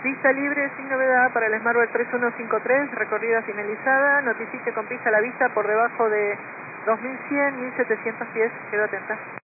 Pista libre, sin novedad para el Smartbird 3153, recorrida finalizada, notifique con pista a la vista por debajo de 2100, 1700 pies, quedo atenta.